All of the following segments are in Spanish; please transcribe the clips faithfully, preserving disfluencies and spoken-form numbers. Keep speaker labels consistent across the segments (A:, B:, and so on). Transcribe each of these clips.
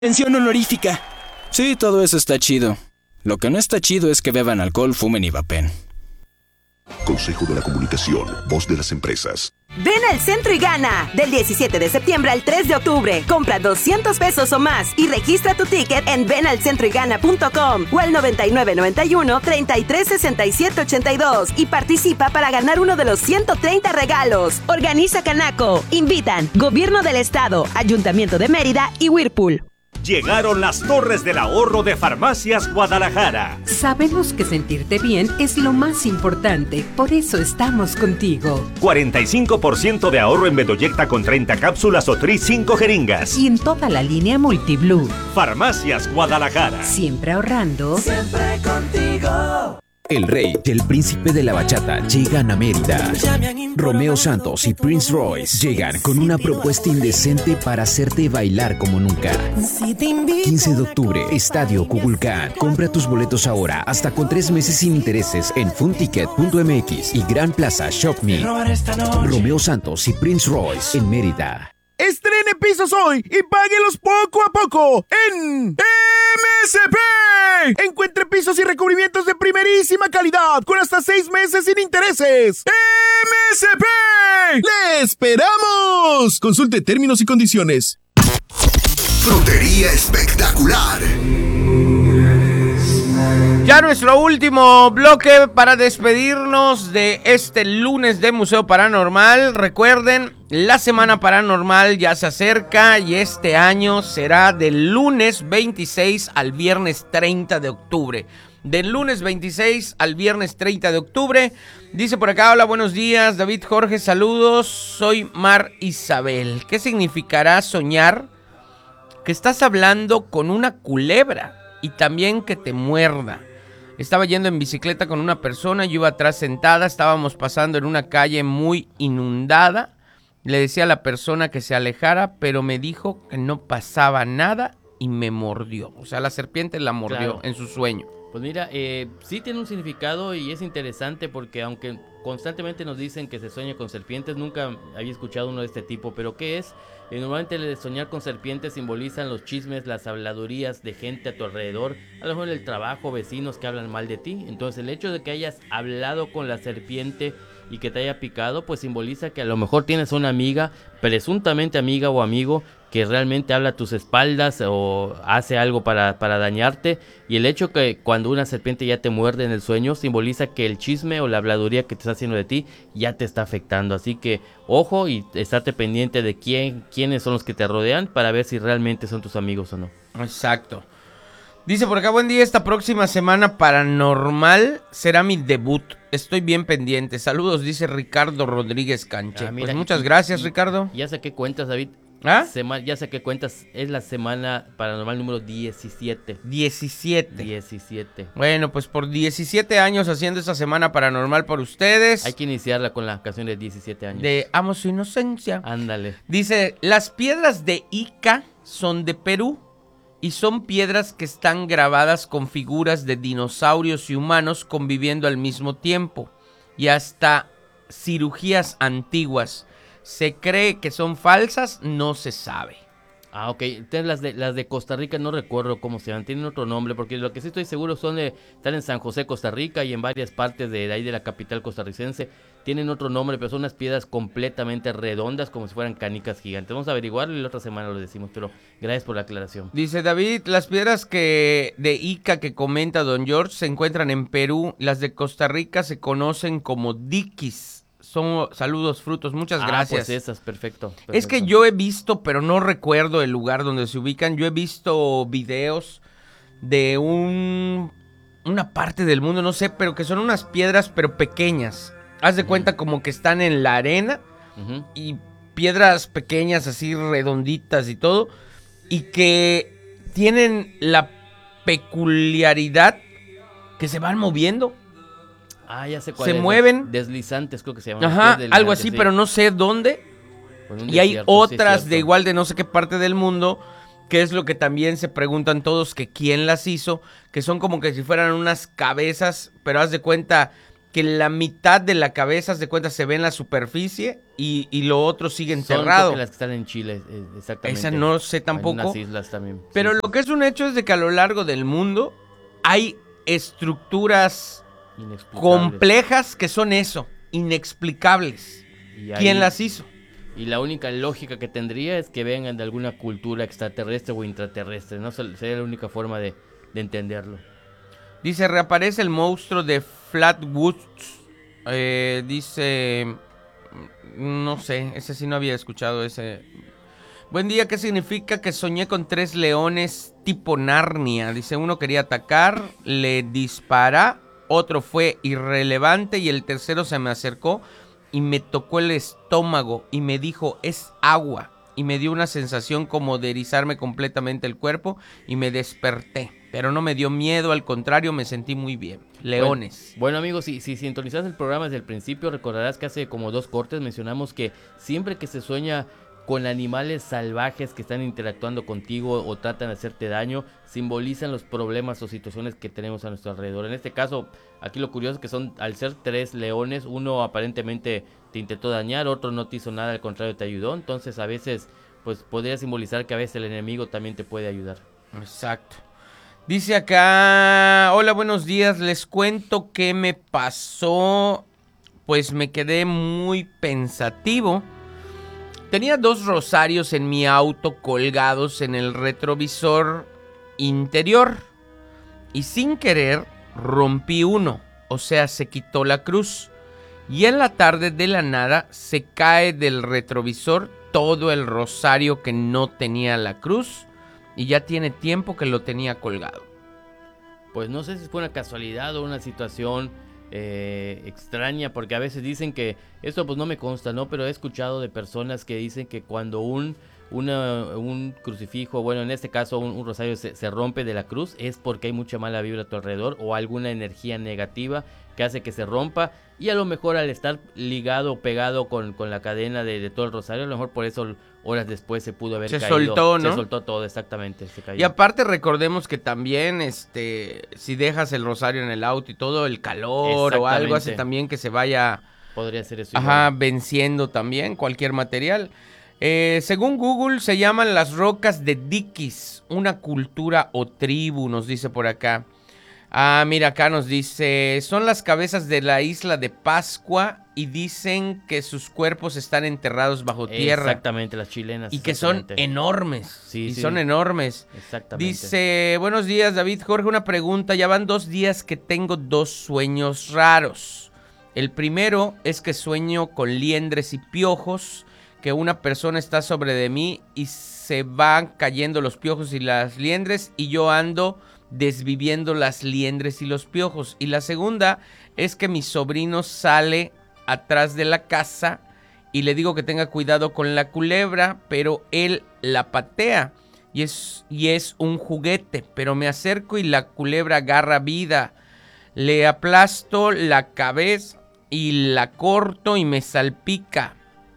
A: Mención honorífica.
B: Sí, todo eso está chido. Lo que no está chido es que beban alcohol, fumen y vapen.
C: Consejo de la Comunicación, voz de las empresas.
D: Ven al centro y gana. Del diecisiete de septiembre al tres de octubre. Compra doscientos pesos o más y registra tu ticket en ven al centro y gana punto com o al noventa y nueve noventa y uno treinta y tres sesenta y siete ochenta y dos y participa para ganar uno de los ciento treinta regalos. Organiza Canaco. Invitan Gobierno del Estado, Ayuntamiento de Mérida y Whirlpool.
E: Llegaron las Torres del Ahorro de Farmacias Guadalajara.
F: Sabemos que sentirte bien es lo más importante, por eso estamos contigo.
E: cuarenta y cinco por ciento de ahorro en Bedoyecta con treinta cápsulas o Tris cinco jeringas.
F: Y en toda la línea Multiblue.
E: Farmacias Guadalajara.
F: Siempre ahorrando.
G: Siempre contigo.
H: El rey y el príncipe de la bachata llegan a Mérida. Romeo Santos y Prince Royce llegan con una propuesta indecente para hacerte bailar como nunca. quince de octubre, Estadio Kukulcán. Compra tus boletos ahora hasta con tres meses sin intereses en funticket punto m x y Gran Plaza Shop Me. Romeo Santos y Prince Royce en Mérida.
I: Estrene pisos hoy y páguelos poco a poco en M S P. Encuentre pisos y recubrimientos de primerísima calidad con hasta seis meses sin intereses. M S P. ¡Le esperamos! Consulte términos y condiciones.
C: Frutería espectacular.
J: Ya nuestro último bloque para despedirnos de este lunes de Museo Paranormal. Recuerden, la Semana Paranormal ya se acerca y este año será del lunes veintiséis al viernes treinta de octubre. Del lunes veintiséis al viernes treinta de octubre. Dice por acá, hola, buenos días, David Jorge, saludos, soy Mar Isabel. ¿Qué significará soñar que estás hablando con una culebra y también que te muerda? Estaba yendo en bicicleta con una persona, yo iba atrás sentada, estábamos pasando en una calle muy inundada. Le decía a la persona que se alejara, pero me dijo que no pasaba nada y me mordió. O sea, la serpiente la mordió, claro, en su sueño.
K: Pues mira, eh, sí tiene un significado y es interesante porque aunque constantemente nos dicen que se sueña con serpientes, nunca había escuchado uno de este tipo, pero ¿qué es? Eh, normalmente el soñar con serpientes simbolizan los chismes, las habladurías de gente a tu alrededor, a lo mejor en el trabajo, vecinos que hablan mal de ti. Entonces el hecho de que hayas hablado con la serpiente y que te haya picado, pues simboliza que a lo mejor tienes una amiga, presuntamente amiga o amigo, que realmente habla a tus espaldas o hace algo para, para dañarte. Y el hecho que cuando una serpiente ya te muerde en el sueño, simboliza que el chisme o la habladuría que te está haciendo de ti ya te está afectando. Así que ojo y estate pendiente de quién, quiénes son los que te rodean para ver si realmente son tus amigos o no.
J: Exacto. Dice por acá, buen día, esta próxima semana paranormal será mi debut. Estoy bien pendiente. Saludos, dice Ricardo Rodríguez Canche. Ah, mira, pues muchas y, gracias, y, Ricardo.
K: Ya sé qué cuentas, David.
J: ¿Ah?
K: Sema, ya sé qué cuentas, es la semana paranormal número diecisiete.
J: diecisiete.
K: diecisiete.
J: Bueno, pues por diecisiete años haciendo esta semana paranormal por ustedes.
K: Hay que iniciarla con la canción de diecisiete años.
J: De Amo su inocencia.
K: Ándale.
J: Dice, las piedras de Ica son de Perú y son piedras que están grabadas con figuras de dinosaurios y humanos conviviendo al mismo tiempo y hasta cirugías antiguas. Se cree que son falsas, no se sabe.
K: Ah, ok. Entonces las de, las de Costa Rica no recuerdo cómo se llaman, tienen otro nombre, porque lo que sí estoy seguro son de, están en San José, Costa Rica, y en varias partes de, de ahí de la capital costarricense. Tienen otro nombre, pero son unas piedras completamente redondas, como si fueran canicas gigantes. Vamos a averiguarlo y la otra semana lo decimos, pero gracias por la aclaración.
J: Dice David, las piedras que de Ica que comenta Don George se encuentran en Perú, las de Costa Rica se conocen como diquis. Son saludos, frutos, muchas
K: ah,
J: gracias.
K: Pues esas, perfecto, perfecto.
J: Es que yo he visto, pero no recuerdo el lugar donde se ubican. Yo he visto videos de un una parte del mundo, no sé, pero que son unas piedras, pero pequeñas. Haz de uh-huh. cuenta como que están en la arena uh-huh. y piedras pequeñas, así redonditas y todo, y que tienen la peculiaridad que se van moviendo.
K: Ah, ya sé cuál
J: se
K: es.
J: mueven.
K: Deslizantes, creo que se llaman.
J: Ajá, algo así, sí. Pero no sé dónde. Pues y hay otras sí, de igual de no sé qué parte del mundo, que es lo que también se preguntan todos, que quién las hizo, que son como que si fueran unas cabezas, pero haz de cuenta que la mitad de la cabeza, de cuenta, se ve en la superficie y, y lo otro sigue enterrado.
K: Son las que están en Chile, exactamente.
J: Esa no sé tampoco.
K: Hay unas islas también.
J: Pero
K: sí.
J: Lo que es un hecho es de que a lo largo del mundo hay estructuras complejas que son eso, inexplicables.
K: Y ahí,
J: ¿quién las hizo?
K: Y la única lógica que tendría es que vengan de alguna cultura extraterrestre o intraterrestre. No sería la única forma de, de entenderlo.
J: Dice, reaparece el monstruo de Flatwoods. Eh, dice, no sé, ese sí no había escuchado ese. Buen día, ¿qué significa que soñé con tres leones tipo Narnia? Dice, uno quería atacar, le dispara, otro fue irrelevante y el tercero se me acercó y me tocó el estómago y me dijo, es agua. Y me dio una sensación como de erizarme completamente el cuerpo y me desperté. Pero no me dio miedo, al contrario, me sentí muy bien. Leones.
K: Bueno, bueno amigos, si, si sintonizas el programa desde el principio, recordarás que hace como dos cortes mencionamos que siempre que se sueña con animales salvajes que están interactuando contigo o tratan de hacerte daño, simbolizan los problemas o situaciones que tenemos a nuestro alrededor. En este caso, aquí lo curioso es que son, al ser tres leones, uno aparentemente te intentó dañar, otro no te hizo nada, al contrario te ayudó. Entonces a veces, pues podría simbolizar que a veces el enemigo también te puede ayudar.
J: Exacto. Dice acá, hola, buenos días, les cuento qué me pasó, pues me quedé muy pensativo. Tenía dos rosarios en mi auto colgados en el retrovisor interior y sin querer rompí uno, o sea, se quitó la cruz. Y en la tarde de la nada se cae del retrovisor todo el rosario que no tenía la cruz y ya tiene tiempo que lo tenía colgado.
K: Pues no sé si fue una casualidad o una situación eh, extraña, porque a veces dicen que, esto pues no me consta, ¿no? Pero he escuchado de personas que dicen que cuando un, una, un crucifijo, bueno, en este caso un, un rosario se, se rompe de la cruz, es porque hay mucha mala vibra a tu alrededor o alguna energía negativa que hace que se rompa, y a lo mejor al estar ligado o pegado con, con la cadena de, de todo el rosario, a lo mejor por eso horas después se pudo haber
J: se
K: caído.
J: Se soltó, ¿no?
K: Se soltó todo, exactamente. Se cayó.
J: Y aparte recordemos que también, este, si dejas el rosario en el auto y todo, el calor o algo hace también que se vaya...
K: Podría ser eso.
J: Ajá,
K: igual.
J: venciendo también cualquier material. Eh, según Google, se llaman las rocas de Dikis, una cultura o tribu, nos dice por acá. Ah, mira, acá nos dice, son las cabezas de la isla de Pascua y dicen que sus cuerpos están enterrados bajo tierra.
K: Exactamente, las chilenas.
J: Y que son enormes.
K: Sí,
J: y
K: sí.
J: son enormes.
K: Exactamente.
J: Dice, buenos días, David. Jorge, una pregunta. Ya van dos días que tengo dos sueños raros. El primero es que sueño con liendres y piojos, que una persona está sobre de mí y se van cayendo los piojos y las liendres y yo ando desviviendo las liendres y los piojos. Y la segunda es que mi sobrino sale atrás de la casa y le digo que tenga cuidado con la culebra, pero él la patea y es, y es un juguete, pero me acerco y la culebra agarra vida. Le aplasto la cabeza y la corto y me salpica.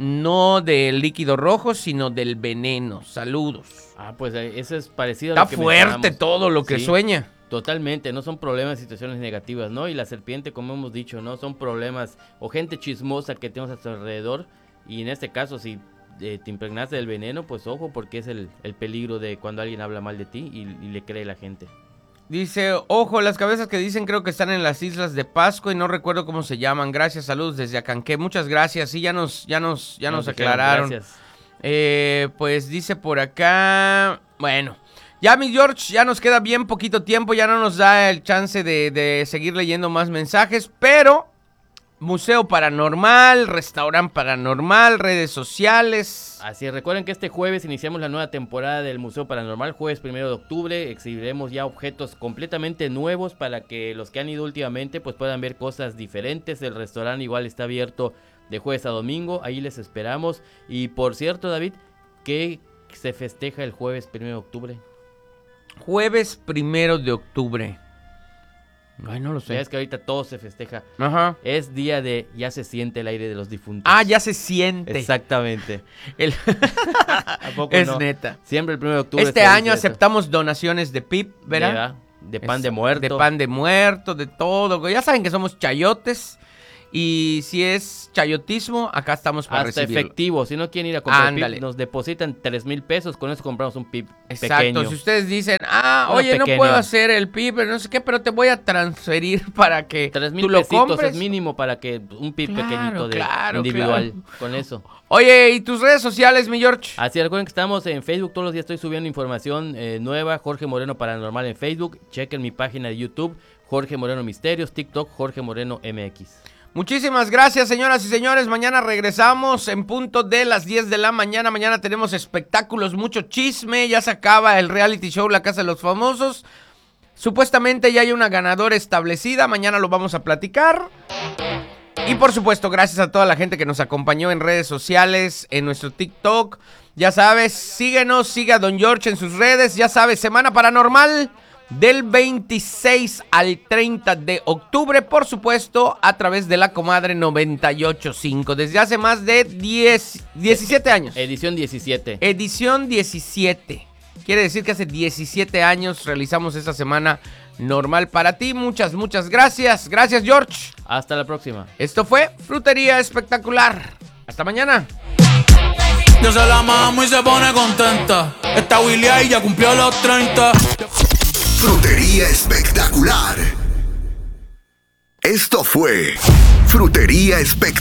J: No del líquido rojo, sino del veneno. Saludos.
K: Ah, pues eso es parecido
J: Está
K: a lo que
J: fuerte todo lo que
K: sí,
J: sueña.
K: Totalmente, no son problemas, situaciones negativas, ¿no? Y la serpiente, como hemos dicho, ¿no? Son problemas o gente chismosa que tenemos a tu alrededor. Y en este caso, si eh, te impregnaste del veneno, pues ojo, porque es el, el peligro de cuando alguien habla mal de ti y, y le cree la gente.
J: Dice, ojo, las cabezas que dicen creo que están en las islas de Pascua y no recuerdo cómo se llaman. Gracias, saludos desde Acanqué. Muchas gracias, sí, ya nos, ya nos, ya nos, nos aclararon. Gracias. Eh, pues dice por acá, bueno, ya mi George, ya nos queda bien poquito tiempo, ya no nos da el chance de, de seguir leyendo más mensajes, pero Museo Paranormal, Restaurante Paranormal, redes sociales.
K: Así es, recuerden que este jueves iniciamos la nueva temporada del Museo Paranormal, jueves primero de octubre, exhibiremos ya objetos completamente nuevos para que los que han ido últimamente pues puedan ver cosas diferentes. El restaurante igual está abierto de jueves a domingo, ahí les esperamos. Y por cierto, David, ¿qué se festeja el jueves primero de octubre?
J: Jueves primero de octubre. Ay, no lo sé.
K: Ya es que ahorita todo se festeja.
J: Ajá.
K: Es día de ya se siente el aire de los difuntos.
J: Ah, ya se siente.
K: Exactamente.
J: El...
K: ¿A poco
J: es
K: no?
J: neta.
K: Siempre el primero de octubre.
J: Este año aceptamos donaciones de P I B, ¿verdad?
K: Yeah. De pan de muerto.
J: De pan de muerto, de todo. Ya saben que somos chayotes. Y si es chayotismo, acá estamos para
K: Hasta
J: recibirlo.
K: efectivo. Si no quieren ir a comprar
J: Ándale.
K: P I B, nos depositan tres mil pesos. Con eso compramos un P I B
J: Exacto.
K: pequeño.
J: Si ustedes dicen, ah,
K: Uno
J: oye,
K: pequeño.
J: no puedo hacer el P I B, no sé qué, pero te voy a transferir para que
K: tres mil
J: tú lo
K: pesitos
J: compres.
K: es mínimo para que un P I B
J: Claro,
K: pequeñito de
J: claro,
K: individual.
J: claro.
K: Con eso.
J: Oye, ¿y tus redes sociales, mi George?
K: Así, recuerden que estamos en Facebook. Todos los días estoy subiendo información eh, nueva. Jorge Moreno Paranormal en Facebook. Chequen mi página de YouTube. Jorge Moreno Misterios. TikTok, Jorge Moreno M X.
J: Muchísimas gracias, señoras y señores. Mañana regresamos en punto de las diez de la mañana. Mañana tenemos espectáculos, mucho chisme. Ya se acaba el reality show La Casa de los Famosos. Supuestamente ya hay una ganadora establecida. Mañana lo vamos a platicar. Y por supuesto, gracias a toda la gente que nos acompañó en redes sociales, en nuestro TikTok. Ya sabes, síguenos, sigue a Don George en sus redes. Ya sabes, Semana Paranormal del veintiséis al treinta de octubre, por supuesto, a través de La Comadre noventa y ocho punto cinco. Desde hace más de diez, diecisiete años.
K: Edición diecisiete.
J: Edición diecisiete. Quiere decir que hace diecisiete años realizamos esta semana normal para ti. Muchas, muchas gracias. Gracias, George.
K: Hasta la próxima.
J: Esto fue Frutería Espectacular. Hasta mañana.
G: Yo se la mamo y se pone contenta. Esta Willy ahí ya cumplió los treinta.
C: Frutería Espectacular. Esto fue Frutería Espectacular.